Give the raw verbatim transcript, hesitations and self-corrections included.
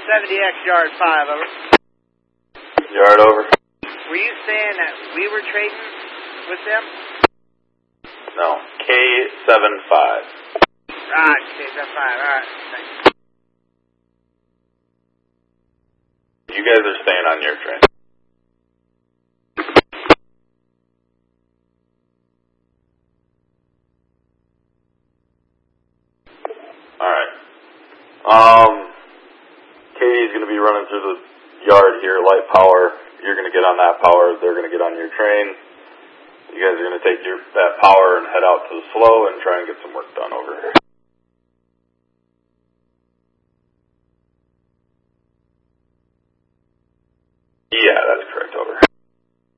seventy X yard five, over. Yard over. Were you saying that we were trading with them? No, K seven five. Right, K seven five, alright. Thanks. You guys are staying on your train. Alright. Um, Katie's going to be running through the yard here, light power. You're going to get on that power. They're going to get on your train. You guys are going to take your that power and head out to the slow and try and get some work done over here.